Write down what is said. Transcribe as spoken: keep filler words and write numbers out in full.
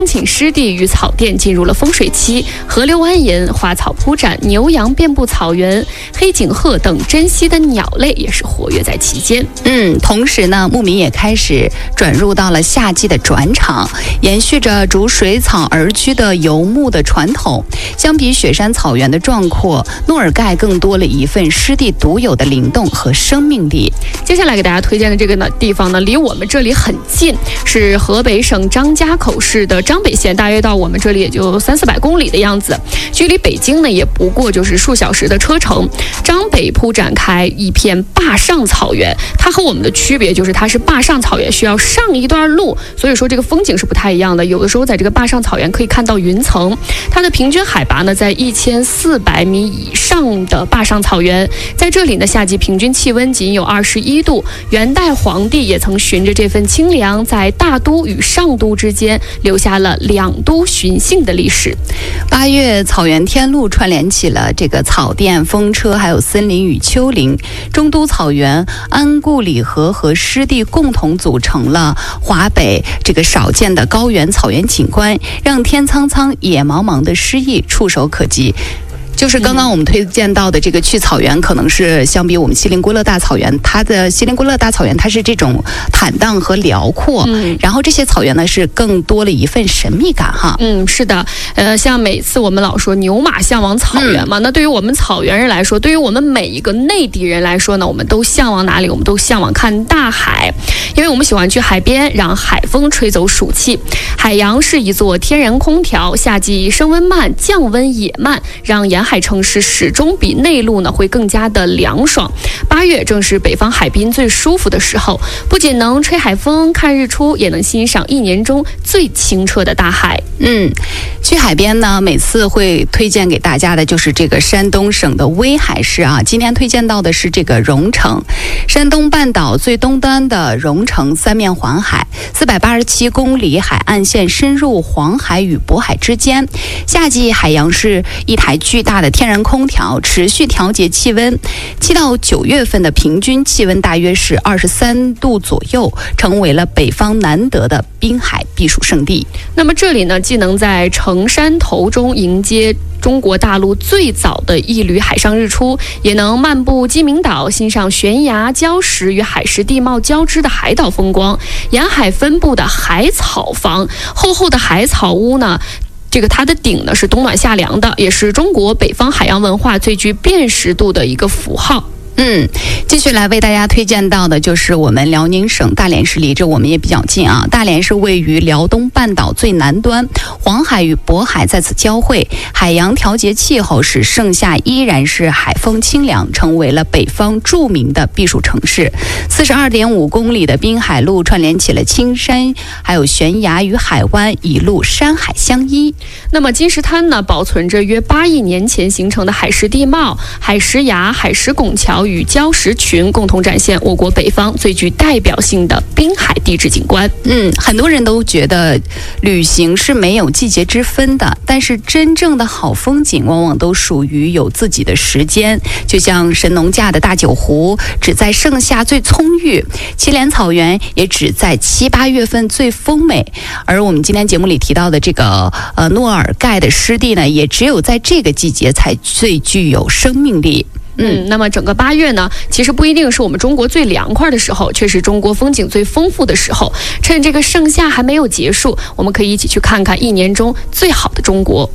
景湿地与草甸进入了丰水期，河流蜿蜒，花草铺展，牛羊遍布草原，黑颈鹤等珍稀的鸟类也是活跃在其间。 嗯，同时呢，牧民也开始转入到了夏季的转场，延续着逐水草而居的游牧的传统。相比雪山草原的壮阔，诺尔盖更多了一份湿地独有的灵动和生命力。 接下来给大家推荐的这个呢地方呢，离我们这里很近，是河北省张家口市的张北县，大约到我们这里也就三四百公里的样子，距离北京呢也不过就是数小时的车程。张北铺展开一片坝上草原，它和我们的区别就是它是坝上草原需要上一段路，所以说这个风景是不太一样的。有的时候在这个坝上草原可以看到云层，它的平均海拔呢在一千四百米以上的坝上草原，在这里呢夏季平均气温仅有二十一度。元代皇帝也曾循着这份清凉，在大都与上都之间留下了两都巡幸的历史。 八月，草原天路串联起了这个草甸、风车，还有森林与丘陵。中都草原、安固里河和湿地共同组成了华北这个少见的高原草原景观，让天苍苍、野茫茫的诗意触手可及。就是刚刚我们推荐到的这个去草原，可能是相比我们锡林郭勒大草原，它的锡林郭勒大草原它是这种坦荡和辽阔，嗯，然后这些草原呢是更多了一份神秘感哈。 嗯，是的，呃，像每次我们老说牛马向往草原嘛，嗯、那对于我们草原人来说，对于我们每一个内地人来说呢，我们都向往哪里？我们都向往看大海，因为我们喜欢去海边，让海风吹走暑气。海洋是一座天然空调，夏季升温慢，降温也慢，让沿海海城市始终比内陆呢会更加的凉爽。八月正是北方海滨最舒服的时候，不仅能吹海风、看日出，也能欣赏一年中最清澈的大海。 嗯，去海边呢，每次会推荐给大家的就是这个山东省的威海市啊。今天推荐到的是这个荣城，山东半岛最东端的荣城，三面环海，四百八十七公里海岸线深入黄海与渤海之间。夏季海洋是一台巨大的天然空调，持续调节气温。七到九月份的平均气温大约是二十三度左右，成为了北方难得的滨海避暑胜地。 那么这里呢，既能在城山头中迎接中国大陆最早的一缕海上日出，也能漫步鸡鸣岛，欣赏悬崖、礁石与海蚀地貌交织的海岛风光。沿海分布的海草房，厚厚的海草屋呢，这个它的顶呢是冬暖夏凉的，也是中国北方海洋文化最具辨识度的一个符号。 嗯，继续来为大家推荐到的就是我们辽宁省大连市，离着我们也比较近啊。大连是位于辽东半岛最南端，黄海与渤海在此交汇，海洋调节气候使盛夏依然是海风清凉，成为了北方著名的避暑城市。四十二点五公里的滨海路串联起了青山，还有悬崖与海湾，一路山海相依。 那么金石滩呢，保存着约八亿年前形成的海蚀地貌，海蚀崖、海蚀拱桥与礁石群共同展现我国北方最具代表性的滨海地质景观。 嗯，很多人都觉得旅行是没有季节之分的，但是真正的好风景往往都属于有自己的时间。就像神农架的大九湖，只在盛夏最葱郁；祁连草原也只在七八月份最丰美。而我们今天节目里提到的这个呃诺尔盖的湿地呢，也只有在这个季节才最具有生命力。 嗯，那么整个八月呢，其实不一定是我们中国最凉快的时候，却是中国风景最丰富的时候。趁这个盛夏还没有结束，我们可以一起去看看一年中最好的中国。